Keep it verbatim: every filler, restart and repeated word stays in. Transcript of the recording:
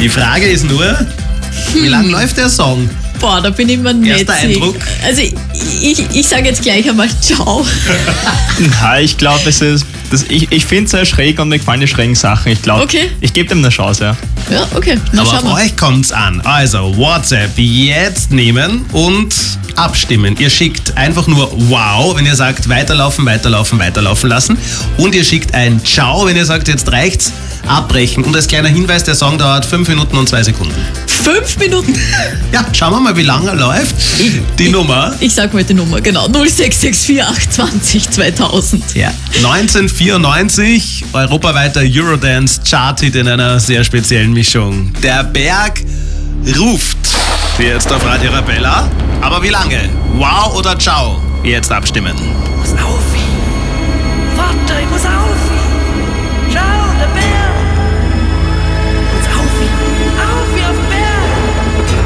Die Frage ist nur, wie lange läuft der Song? Boah, da bin ich mir nicht Erster sicher. Eindruck? Also ich, ich, ich sage jetzt gleich einmal ciao. Ja, ich glaube, es ist. Das, ich ich finde es sehr schräg und mir gefallen die schrägen Sachen. Ich glaube, Okay. ich gebe dem eine Chance, ja. Ja, okay. Na, Aber schauen auf wir. euch kommt's an. Also WhatsApp jetzt nehmen und abstimmen. Ihr schickt einfach nur wow, wenn ihr sagt weiterlaufen, weiterlaufen, weiterlaufen lassen. Und ihr schickt ein Ciao, wenn ihr sagt, jetzt reicht's, abbrechen. Und als kleiner Hinweis, der Song dauert fünf Minuten und zwei Sekunden. Fünf Minuten. Ja, schauen wir mal, wie lange er läuft. Die Nummer. Ich sag mal die Nummer, genau. null sechs sechs vier acht zwanzig zweitausend. Ja. neunzehnhundertvierundneunzig, europaweiter Eurodance-Chart-Hit in einer sehr speziellen Mischung. Der Berg ruft. Jetzt auf Radio Arabella. Aber wie lange? Wow oder ciao? Jetzt abstimmen. Muss auf. Warte, ich muss auf.